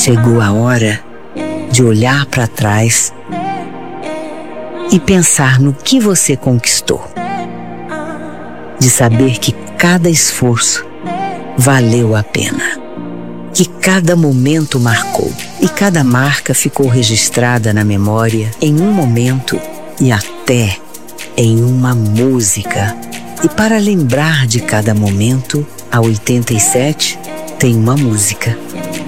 Chegou a hora de olhar para trás e pensar no que você conquistou. De saber que cada esforço valeu a pena. Que cada momento marcou e cada marca ficou registrada na memória em um momento e até em uma música. E para lembrar de cada momento, a 87 tem uma música.